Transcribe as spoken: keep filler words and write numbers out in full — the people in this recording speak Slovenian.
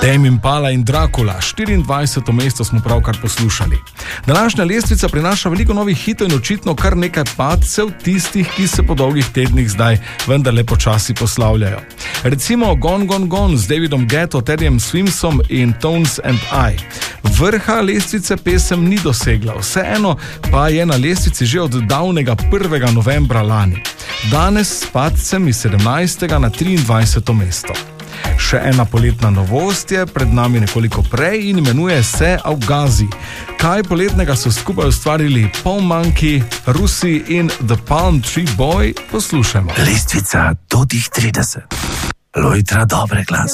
Tame Impala in Dracula, štiriindvajseto mesto smo pravkar poslušali. Današnja lestvica prinaša veliko novih hitov in očitno kar nekaj padcev tistih, ki se po dolgih tednih zdaj vendarle počasi poslavljajo. Recimo Gone Gone Gone z Davidom Guetto, Teddyjem Swimsom in Tones and I. Vrha lestvice pesem ni dosegla, vseeno pa je na lestvici že od davnega prvega novembra lani. Danes s padcem iz sedemnajstega na triindvajseto mesto. Še ena poletna novost je pred nami nekoliko prej in imenuje se Augazi. Kaj poletnega so skupaj ustvarili Paul Monkey, Rusi in The Palm Tree Boy, poslušajmo. Lestvica do tih trideset. Lojtra dobre glasbe.